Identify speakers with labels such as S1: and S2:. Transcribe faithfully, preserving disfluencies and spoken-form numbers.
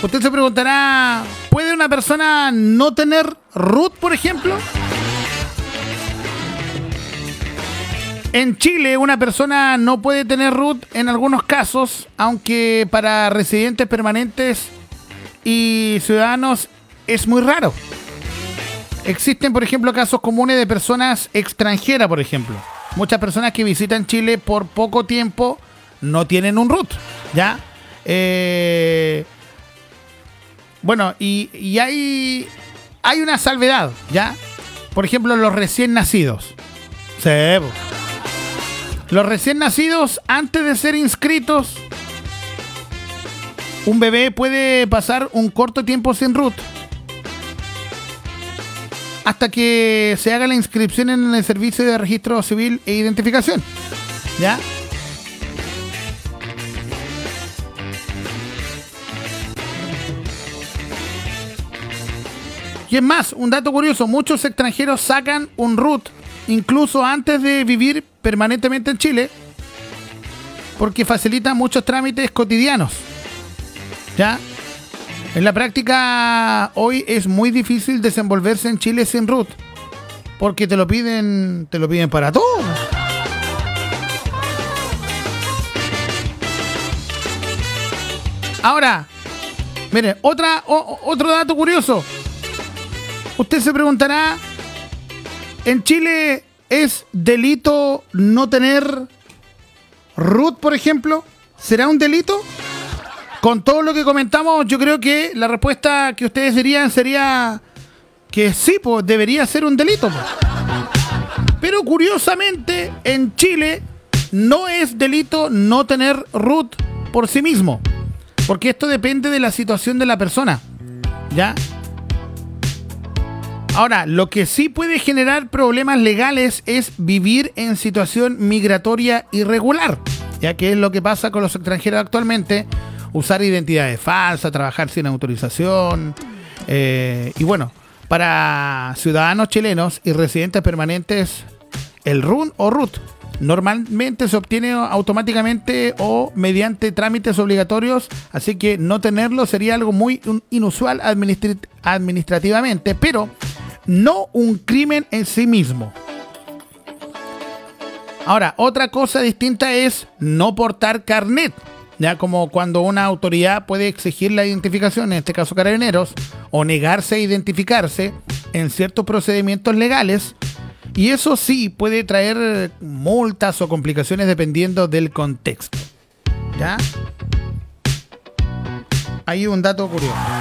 S1: Usted se preguntará, ¿puede una persona no tener root, por ejemplo? En Chile, una persona no puede tener root en algunos casos, aunque para residentes permanentes y ciudadanos es muy raro. Existen, por ejemplo, casos comunes de personas extranjeras, por ejemplo. Muchas personas que visitan Chile por poco tiempo no tienen un root, ¿ya? Eh, bueno, y, y hay, hay una salvedad, ¿ya? Por ejemplo, los recién nacidos. Sí, los recién nacidos, antes de ser inscritos, un bebé puede pasar un corto tiempo sin root hasta que se haga la inscripción en el Servicio de Registro Civil e Identificación, ¿ya? Y es más, un dato curioso, muchos extranjeros sacan un root incluso antes de vivir permanentemente en Chile, porque facilita muchos trámites cotidianos, ¿ya? En la práctica, hoy es muy difícil desenvolverse en Chile sin root, porque te lo piden, te lo piden para todo. Ahora, mire, otra, o, otro dato curioso. Usted se preguntará, ¿en Chile es delito no tener root, por ejemplo? ¿Será un delito? Con todo lo que comentamos, yo creo que la respuesta que ustedes dirían sería que sí, pues debería ser un delito, pues. Pero curiosamente, en Chile no es delito no tener root por sí mismo, porque esto depende de la situación de la persona, ¿ya? Ahora, lo que sí puede generar problemas legales es vivir en situación migratoria irregular, ya que es lo que pasa con los extranjeros actualmente. Usar identidades falsas, trabajar sin autorización. Eh, y bueno, para ciudadanos chilenos y residentes permanentes, el R U N o root normalmente se obtiene automáticamente o mediante trámites obligatorios, así que no tenerlo sería algo muy inusual administri- administrativamente, pero no un crimen en sí mismo. Ahora, otra cosa distinta es no portar carnet. Ya, como cuando una autoridad puede exigir la identificación, en este caso Carabineros, o negarse a identificarse en ciertos procedimientos legales, y eso sí puede traer multas o complicaciones dependiendo del contexto. ¿Ya? Hay un dato curioso.